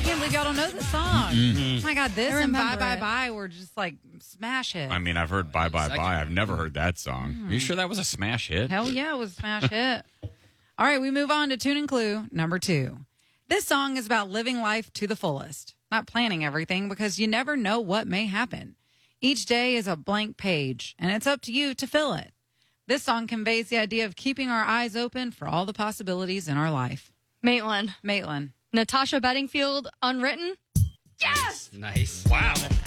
can't believe y'all don't know this song. Oh my God, this and Bye Bye it. Bye were just like smash hits. I mean, I've heard Bye Bye Bye. I've never heard that song. Are you sure that was a smash hit? Hell yeah, it was a smash hit. All right, we move on to Tune and Clue number 2. This song is about living life to the fullest, not planning everything because you never know what may happen. Each day is a blank page, and it's up to you to fill it. This song conveys the idea of keeping our eyes open for all the possibilities in our life. Maitland. Maitland. Natasha Bedingfield, Unwritten. Yes! Nice. Wow.